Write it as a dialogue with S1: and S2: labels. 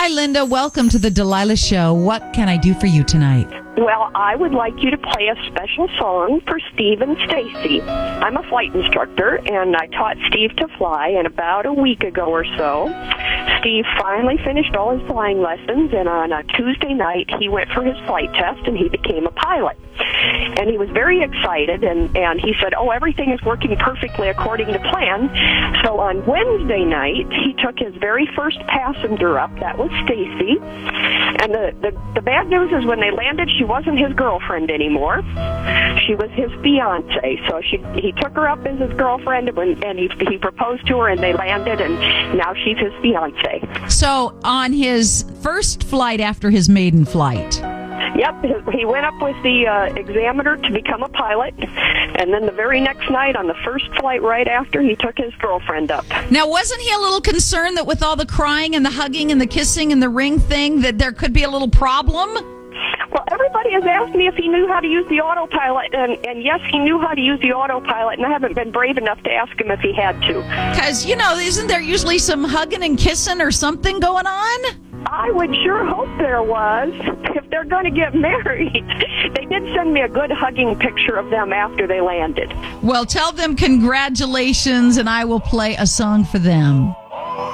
S1: Hi, Linda. Welcome to the Delilah Show. What can I do for you tonight?
S2: Well, I would like you to play a special song for Steve and Stacy. I'm a flight instructor, and I taught Steve to fly, and about a week ago or so, Steve finally finished all his flying lessons, and on a Tuesday night, he went for his flight test, and he became a pilot. And he was very excited, and he said, everything is working perfectly according to plan. So on Wednesday night, he took his very first passenger up. That was Stacy. And the bad news is when they landed, she wasn't his girlfriend anymore. She was his fiance. So he took her up as his girlfriend, and he proposed to her, and they landed, and now she's his fiance.
S1: So on his first flight after his maiden flight.
S2: Yep, he went up with the examiner to become a pilot, and then the very next night on the first flight right after, he took his girlfriend up.
S1: Now, wasn't he a little concerned that with all the crying and the hugging and the kissing and the ring thing that there could be a little problem?
S2: Well, everybody has asked me if he knew how to use the autopilot, and yes, he knew how to use the autopilot, and I haven't been brave enough to ask him if he had to.
S1: Because, isn't there usually some hugging and kissing or something going on?
S2: I would sure hope there was, if they're going to get married. They did send me a good hugging picture of them after they landed.
S1: Well, tell them congratulations, and I will play a song for them.